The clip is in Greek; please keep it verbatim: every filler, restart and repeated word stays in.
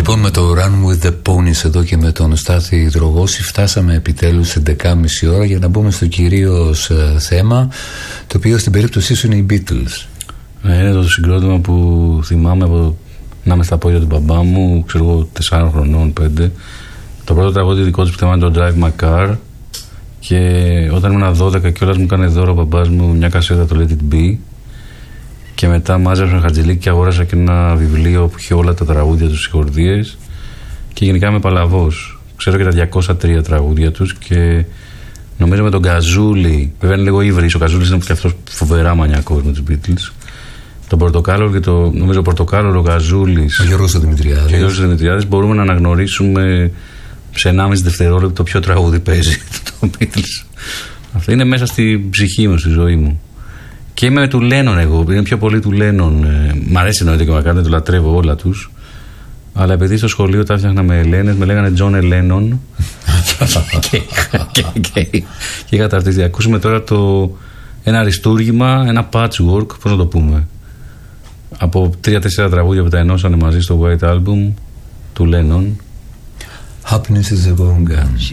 Λοιπόν, με το Run with the Ponies εδώ και με τον Στάθη Δρογώση φτάσαμε επιτέλους έντεκα και μισή ώρα για να μπούμε στο κυρίως ε, θέμα, το οποίο στην περίπτωσή σου είναι οι Beatles. Ναι, είναι το συγκρότημα που θυμάμαι από να είμαι στα πόδια του μπαμπά μου, ξέρω εγώ, τεσσάρων χρονών, πέντε. Το πρώτο τραγούδι δικό τους που ήταν το Drive My Car, και όταν ήμουν δώδεκα κιόλας μου έκανε δώρο ο μπαμπάς μου μια κασέτα, το Let It Be, και μετά μάζεψα ένα χατζηλίκι και αγόρασα και ένα βιβλίο που είχε όλα τα τραγούδια τους, συγχορδίες, και γενικά είμαι παλαβός. Ξέρω και τα διακόσια τρία τραγούδια τους, και νομίζω με τον Καζούλη, βέβαια είναι λίγο ύβρις, ο Καζούλης είναι και αυτός φοβερά μανιακός με τους Beatles. Τον Πορτοκάλο και το, νομίζω, ο Πορτοκάλο, ο Καζούλης, ο Γιώργος Δημητριάδης. Και ο Γιώργος Δημητριάδης μπορούμε να αναγνωρίσουμε σε ενάμιση δευτερόλεπτο ποιο τραγούδι παίζει το Beatles. Αυτό είναι μέσα στη ψυχή μου, στη ζωή μου. Και είμαι με του Λένον εγώ, είναι πιο πολύ του Λένον. Ε, μ' αρέσει εννοείται και ο Μακκάρτνι, το λατρεύω όλα τους. Αλλά επειδή στο σχολείο τα έφτιαχνα με Ελένες, με λέγανε Τζον Ελένον. και, και, και, και είχα ταυτιστεί. Ακούσουμε τώρα το, ένα αριστούργημα, ένα patchwork, πώς να το πούμε, από τρία-τέσσερα τραγούδια που τα ενώσανε μαζί στο White Album του Lennon. Happiness is a Born Gun.